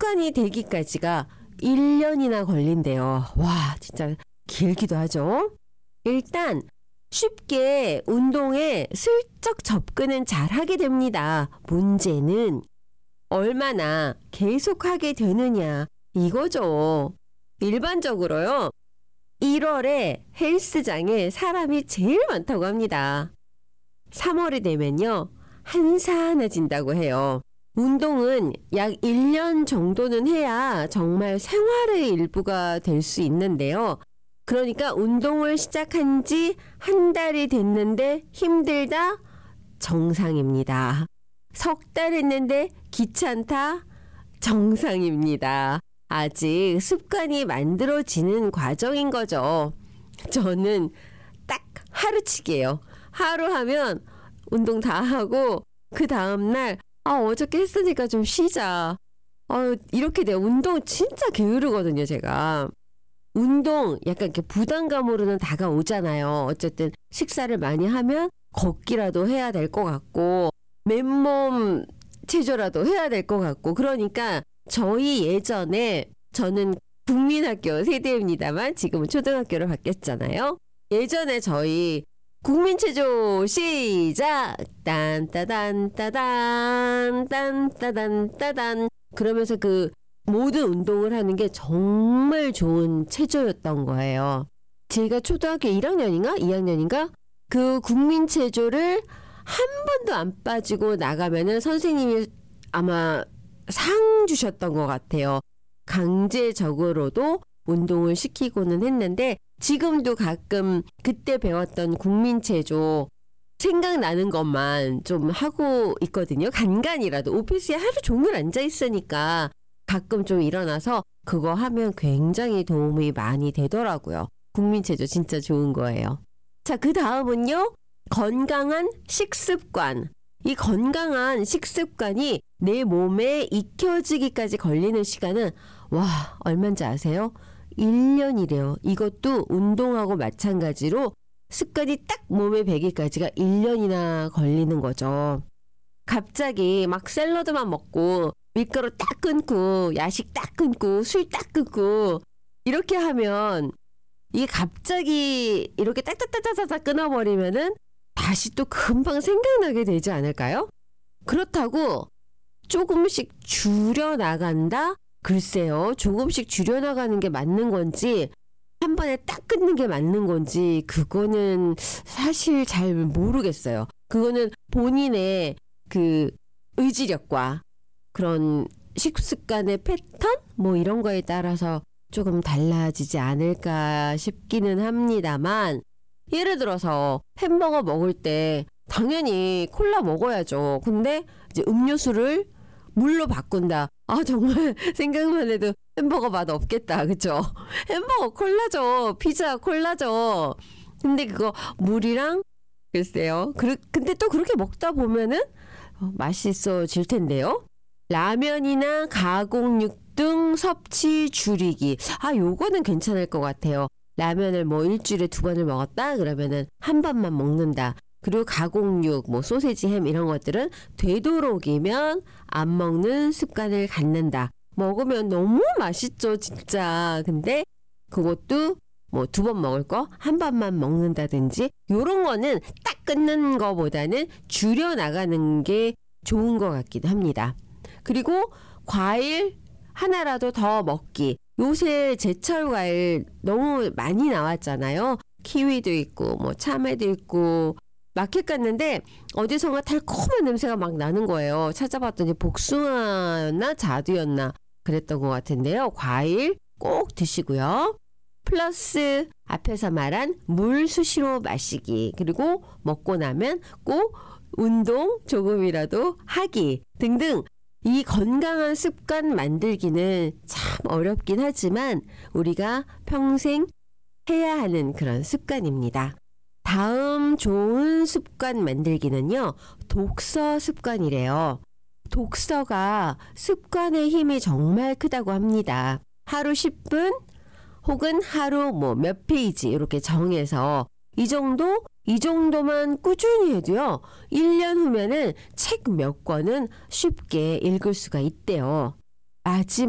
습관이 되기까지가 1년이나 걸린대요. 와, 진짜 길기도 하죠. 일단 쉽게 운동에 슬쩍 접근은 잘 하게 됩니다. 문제는 얼마나 계속하게 되느냐 이거죠. 일반적으로요. 1월에 헬스장에 사람이 제일 많다고 합니다. 3월이 되면요. 한산해진다고 해요. 운동은 약 1년 정도는 해야 정말 생활의 일부가 될 수 있는데요. 그러니까 운동을 시작한 지 한 달이 됐는데 힘들다? 정상입니다. 석 달 했는데 귀찮다? 정상입니다. 아직 습관이 만들어지는 과정인 거죠. 저는 딱 하루치기예요. 하루 하면 운동 다 하고 그 다음날 어저께 했으니까 좀 쉬자. 이렇게 돼요. 운동 진짜 게으르거든요, 제가. 운동 약간 이렇게 부담감으로는 다가오잖아요. 어쨌든 식사를 많이 하면 걷기라도 해야 될 것 같고 맨몸 체조라도 해야 될 것 같고 그러니까 저희 예전에 저는 국민학교 세대입니다만 지금은 초등학교를 바뀌었잖아요. 예전에 저희 국민체조 시작! 딴따단따단 딴따단따단 그러면서 그 모든 운동을 하는 게 정말 좋은 체조였던 거예요. 제가 초등학교 1학년인가 2학년인가 그 국민체조를 한 번도 안 빠지고 나가면은 선생님이 아마 상 주셨던 것 같아요. 강제적으로도 운동을 시키고는 했는데 지금도 가끔 그때 배웠던 국민체조 생각나는 것만 좀 하고 있거든요. 간간이라도 오피스에 하루 종일 앉아 있으니까 가끔 좀 일어나서 그거 하면 굉장히 도움이 많이 되더라고요. 국민체조 진짜 좋은 거예요. 자, 그 다음은요. 건강한 식습관. 이 건강한 식습관이 내 몸에 익혀지기까지 걸리는 시간은 얼마인지 아세요? 1년이래요. 이것도 운동하고 마찬가지로 습관이 딱 몸에 배기까지가 1년이나 걸리는 거죠. 갑자기 막 샐러드만 먹고 밀가루 딱 끊고 야식 딱 끊고 술 딱 끊고 이렇게 하면 이게 갑자기 이렇게 딱딱딱딱딱 끊어버리면은 다시 또 금방 생각나게 되지 않을까요? 그렇다고 조금씩 줄여나간다? 글쎄요. 조금씩 줄여나가는 게 맞는 건지 한 번에 딱 끊는 게 맞는 건지 그거는 사실 잘 모르겠어요. 그거는 본인의 그 의지력과 그런 식습관의 패턴? 뭐 이런 거에 따라서 조금 달라지지 않을까 싶기는 합니다만 예를 들어서 햄버거 먹을 때 당연히 콜라 먹어야죠. 근데 이제 음료수를 물로 바꾼다. 정말 생각만 해도 햄버거 맛 없겠다. 그쵸? 햄버거 콜라죠. 피자 콜라죠. 근데 그거 물이랑 글쎄요. 근데 또 그렇게 먹다 보면은 맛있어질 텐데요. 라면이나 가공육 등 섭취 줄이기. 요거는 괜찮을 것 같아요. 라면을 뭐 일주일에 2번을 먹었다? 그러면은 한 번만 먹는다. 그리고 가공육, 뭐 소세지, 햄 이런 것들은 되도록이면 안 먹는 습관을 갖는다. 먹으면 너무 맛있죠, 진짜. 근데 그것도 뭐 2번 먹을 거 한 번만 먹는다든지 요런 거는 딱 끊는 거보다는 줄여나가는 게 좋은 것 같기도 합니다. 그리고 과일 하나라도 더 먹기. 요새 제철 과일 너무 많이 나왔잖아요. 키위도 있고 뭐 참외도 있고 마켓 갔는데 어디선가 달콤한 냄새가 막 나는 거예요. 찾아봤더니 복숭아였나 자두였나 그랬던 것 같은데요. 과일 꼭 드시고요. 플러스 앞에서 말한 물 수시로 마시기 그리고 먹고 나면 꼭 운동 조금이라도 하기 등등 이 건강한 습관 만들기는 참 어렵긴 하지만 우리가 평생 해야 하는 그런 습관입니다. 다음 좋은 습관 만들기는요. 독서 습관이래요. 독서가 습관의 힘이 정말 크다고 합니다. 하루 10분 혹은 하루 뭐 몇 페이지 이렇게 정해서 이 정도만 꾸준히 해도요. 1년 후면은 책 몇 권은 쉽게 읽을 수가 있대요. 마지막